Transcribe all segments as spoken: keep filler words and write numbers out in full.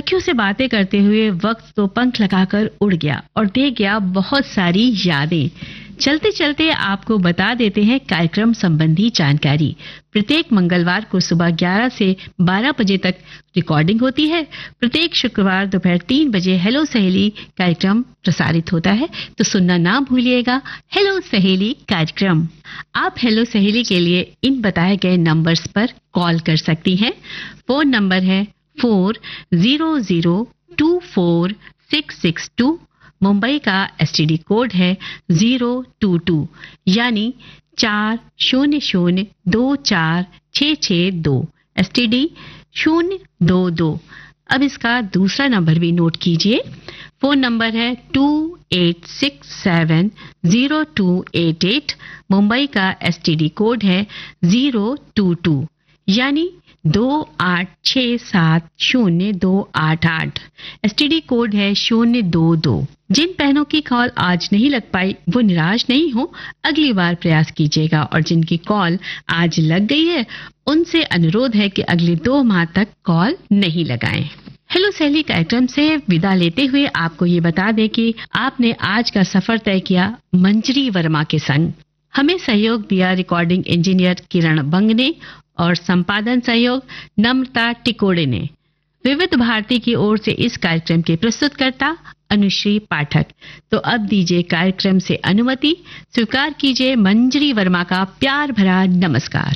सखियों से बातें करते हुए वक्त तो पंख लगाकर उड़ गया और दे गया बहुत सारी यादें। चलते चलते आपको बता देते हैं कार्यक्रम संबंधी जानकारी। प्रत्येक मंगलवार को सुबह ग्यारह से बारह बजे तक रिकॉर्डिंग होती है। प्रत्येक शुक्रवार दोपहर तीन बजे हेलो सहेली कार्यक्रम प्रसारित होता है, तो सुनना ना भूलिएगा हेलो सहेली कार्यक्रम। आप हेलो सहेली के लिए इन बताए गए नंबर्स पर कॉल कर सकती हैं। फोन नंबर है four zero zero to four six six to. Mumbai का एसटीडी कोड है जीरो टू टू, यानी चार शून्य शून्य दो चार छः छः दो, एसटीडी शून्य दो दो। अब इसका दूसरा नंबर भी नोट कीजिए। फोन नंबर है to eight six seven zero to eight eight. Mumbai का एसटीडी कोड है जीरो टू टू, यानी दो आठ छः सात शून्य दो आठ आठ। एसटीडी कोड है शून्य दो दो। जिन बहनों की कॉल आज नहीं लग पाई वो निराश नहीं हो, अगली बार प्रयास कीजिएगा। और जिनकी कॉल आज लग गई है उनसे अनुरोध है कि अगले दो माह तक कॉल नहीं लगाएं। हेलो सहेली कार्यक्रम से विदा लेते हुए आपको ये बता दें कि आपने आज का सफर तय किया मंजरी वर्मा के संग। हमें सहयोग दिया रिकॉर्डिंग इंजीनियर किरण बंग ने और संपादन सहयोग नम्रता टिकोड़े ने। विविध भारती की ओर से इस कार्यक्रम के प्रस्तुतकर्ता अनुश्री पाठक। तो अब दीजिए कार्यक्रम से अनुमति, स्वीकार कीजिए मंजरी वर्मा का प्यार भरा नमस्कार।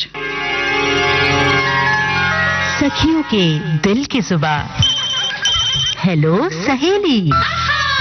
सखियों के दिल की जुबान, हेलो सहेली।